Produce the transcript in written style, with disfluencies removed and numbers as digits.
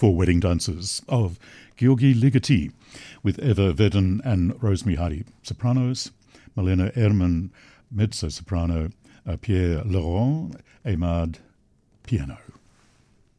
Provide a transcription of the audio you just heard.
for wedding dances of Georgi Ligeti, with Eva Vedden and Rose Mihari, sopranos, Malena Ehrman, mezzo-soprano, Pierre Laurent, Aimard, piano.